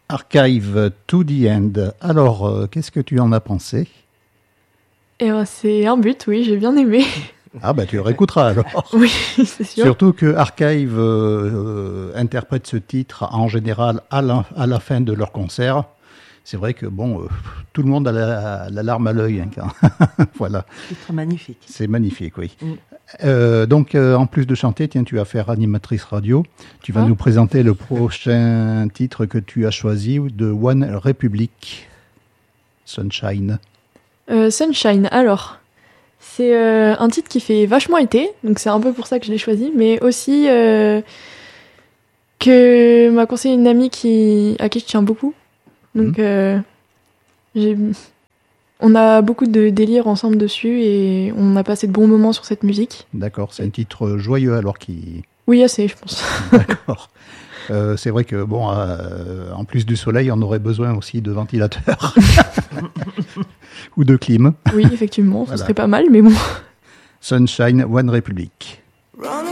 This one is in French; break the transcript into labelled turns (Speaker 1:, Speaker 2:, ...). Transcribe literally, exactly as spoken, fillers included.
Speaker 1: Archive to the End. Alors, euh, qu'est-ce que tu en as pensé ?
Speaker 2: Eh ben, c'est un but, oui, j'ai bien aimé.
Speaker 1: Ah bah tu réécouteras alors.
Speaker 2: Oui, c'est sûr.
Speaker 1: Surtout que Archive euh, euh, interprète ce titre en général à la, à la fin de leur concert. C'est vrai que bon, euh, tout le monde a la, la larme à l'œil. Hein, quand... voilà.
Speaker 3: Titre magnifique.
Speaker 1: C'est magnifique, oui.
Speaker 3: Mm.
Speaker 1: Euh, donc, euh, en plus de chanter, tiens, tu vas faire animatrice radio. Tu vas
Speaker 2: Ah.
Speaker 1: nous présenter le prochain titre que tu as choisi de One Republic, Sunshine.
Speaker 2: Euh, Sunshine, alors, c'est euh, un titre qui fait vachement été, donc c'est un peu pour ça que je l'ai choisi, mais aussi euh, que m'a conseillé une amie qui, à qui je tiens beaucoup. Donc,
Speaker 1: Mhm.
Speaker 2: euh, j'ai... on a beaucoup de délire ensemble dessus et on a passé de bons moments sur cette musique.
Speaker 1: D'accord, c'est un titre joyeux alors qui...
Speaker 2: Oui, assez, je pense.
Speaker 1: D'accord. Euh, c'est vrai que, bon, euh, en plus du soleil, on aurait besoin aussi de ventilateurs ou de clim.
Speaker 2: Oui, effectivement, ce
Speaker 1: Voilà.
Speaker 2: serait pas mal, mais bon.
Speaker 1: Sunshine, One Republic.